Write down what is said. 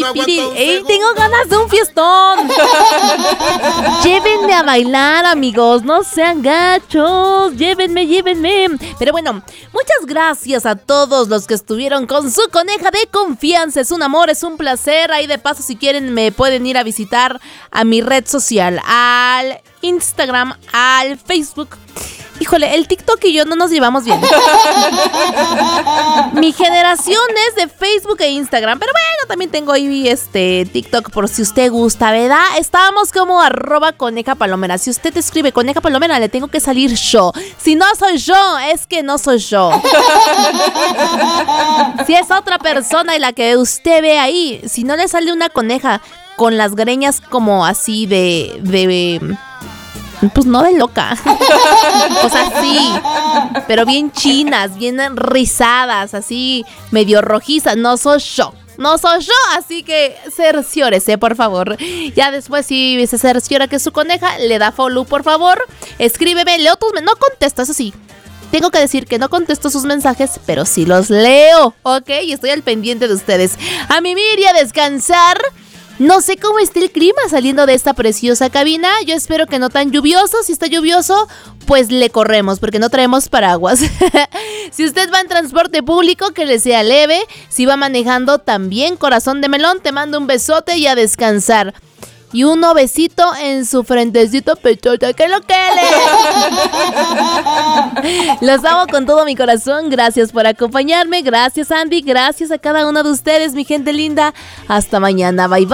Tengo ganas de un fiestón. Llévenme a bailar, amigos. No sean gachos. Llévenme. Pero bueno, muchas gracias a todos los que estuvieron con su coneja de confianza. Es un amor, es un placer. Ahí de paso, si quieren, me pueden ir a visitar a mi red social, al Instagram, al Facebook. Híjole, el TikTok y yo no nos llevamos bien. Mi generación es de Facebook e Instagram, pero bueno, también tengo ahí TikTok por si usted gusta, ¿verdad? Estábamos como @conejapalomera. Si usted escribe Coneja Palomera, le tengo que salir yo. Si no soy yo, es que no soy yo. Si es otra persona y la que usted ve ahí, si no le sale una coneja con las greñas como así pues no de loca. O sea, sí, pero bien chinas, bien rizadas, así medio rojizas. No soy yo, así que cerciórese, por favor. Ya después, si se cerciora que es su coneja, le da follow, por favor. Escríbeme, leo tus mensajes. No contesto, eso sí. Tengo que decir que no contesto sus mensajes, pero sí los leo, ¿ok? Y estoy al pendiente de ustedes. A mimir y a descansar. No sé cómo está el clima saliendo de esta preciosa cabina. Yo espero que no tan lluvioso. Si está lluvioso, pues le corremos porque no traemos paraguas. Si usted va en transporte público, que le sea leve. Si va manejando, también, corazón de melón. Te mando un besote y a descansar. Y un besito en su frentecito pechocha, que lo que le. Los amo con todo mi corazón. Gracias por acompañarme. Gracias, Andy. Gracias a cada uno de ustedes, mi gente linda. Hasta mañana. Bye, bye.